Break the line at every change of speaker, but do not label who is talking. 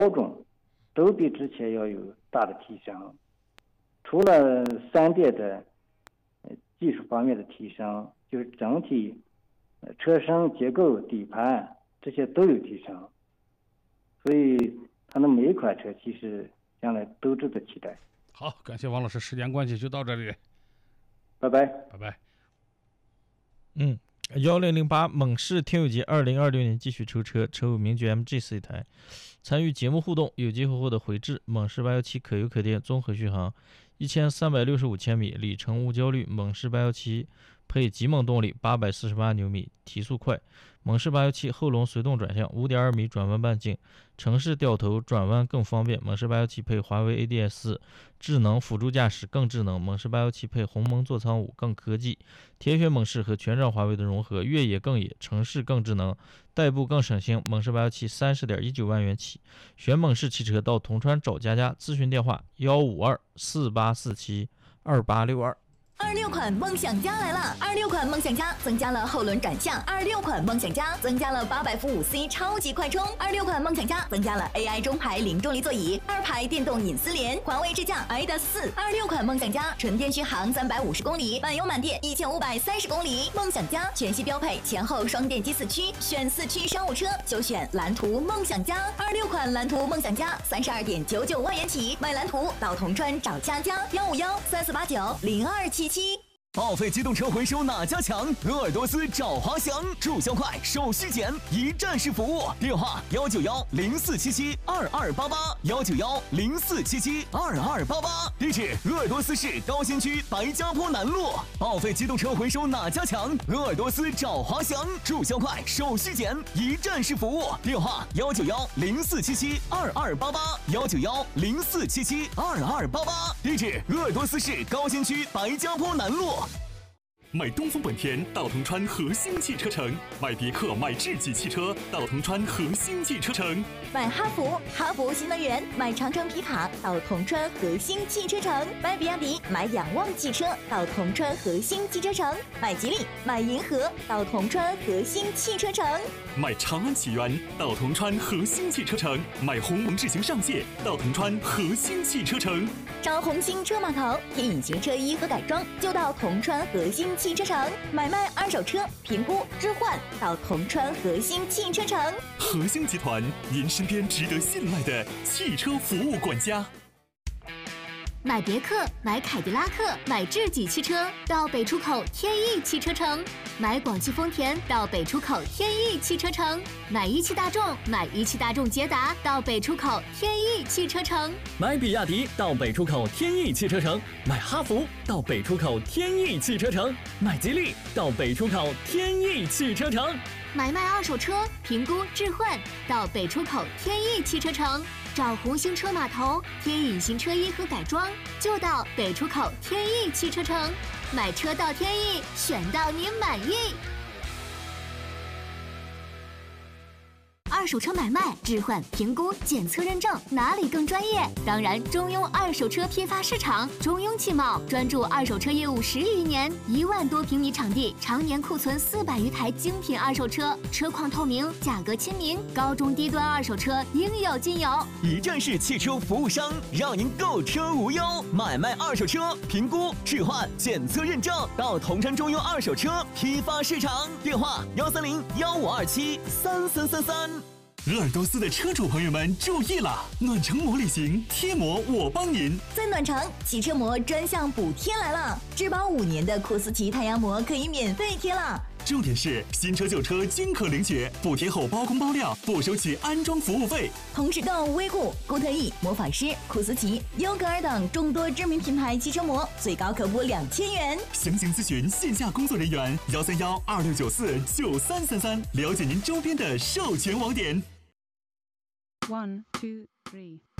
包装都比之前要有大的提升。除了3D 的技术方面的提升，就是整体车身结构、底盘这些都有提升，所以它的每一款车其实将来都值得期待。
好，感谢王老师，时间关系就到这里，
拜拜，
拜拜。
1008猛士听友节2026年继续抽车，车友名爵 MG4 一台。参与节目互动，有机会获得回执猛士817可油可电综合续航，1365千米，里程无焦虑。猛士817配极猛动力，848牛米，提速快。猛士817后轮随动转向，5.2米转弯半径，城市掉头转弯更方便。猛士817配华为 ADS 智能辅助驾驶更智能。猛士817配鸿蒙座舱5更科技。铁血猛士和全罩华为的融合，越野更野，城市更智能，代步更省心。猛士817 30.19万元起，选猛士汽车到铜川找佳佳，咨询电话15248472862。
26款梦想家来了！26款梦想家增加了后轮转向，26款梦想家增加了800伏5C 超级快充，26款梦想家增加了 AI 中排零重力座椅，2排电动隐私联，环卫支架 iDAS4。26款梦想家纯电续航350公里，满油满电1530公里。梦想家全系标配前后双电机4驱，选4驱商务车就选蓝图梦想家。26款蓝图梦想家32.99万元起，买蓝图到铜川找佳佳，15134890277。
报废机动车回收哪家强？鄂尔多斯找华翔，注销快，手续简，一站式服务。电话19104772288，19104772288。地址鄂尔多斯市高新区白家坡南路。报废机动车回收哪家强？鄂尔多斯找华翔，注销快，手续简，一站式服务。电话19104772288，19104772288。地址鄂尔多斯市高新区白家坡南路。
买东风本田到铜川核心汽车城，买别克、买智己汽车到铜川核心汽车城，
买哈弗新能源，买长城皮卡到铜川核心汽车城，买比亚迪、买仰望汽车到铜川核心汽车城，买吉利、买银河到铜川核心汽车城，
买长安启源到铜川核心汽车城，买鸿蒙智行上界到铜川核心汽车城。
找红星车码头添隐形车衣和改装，就到铜川核心汽车城。买卖二手车评估置换到铜川核心汽车城。
核心集团，您身边值得信赖的汽车服务管家。
买别克、买凯迪拉克、买智己汽车到北出口天翼汽车城，买广汽丰田到北出口天翼汽车城，买一汽大众、买一汽大众捷达到北出口天翼汽车城，
买比亚迪到北出口天翼汽车城，买哈弗到北出口天翼汽车城，买吉利到北出口天翼汽车城，
买卖二手车评估置换到北出口天翼汽车城。找红星车码头添隐形车衣和改装，就到北出口天翼汽车城。买车到天翼，选到您满意。二手车买卖、置换、评估、检测认证，哪里更专业？当然，中庸二手车批发市场，中庸汽贸专注二手车业务10余年，1万多平米场地，常年库存400余台精品二手车，车况透明，价格亲民，高中低端二手车应有尽有。
一站式汽车服务商，让您购车无忧。买卖二手车评估、置换、检测认证，到铜川中庸二手车批发市场。电话130-1527-3333。
鄂尔多斯的车主朋友们注意了，暖城膜旅行贴膜我帮您。
在暖城，汽车膜专项补贴来了，质保5年的库斯奇太阳膜可以免费贴了。
重点是新车旧车均可领取，补贴后包工包料，不收取安装服务费。
同时购威固、固特异、魔法师、库斯奇、优格尔等众多知名品牌汽车膜，最高可补2000元。
详情咨询线下工作人员131-2694-9333，了解您周边的授权网点。
1, 2, 3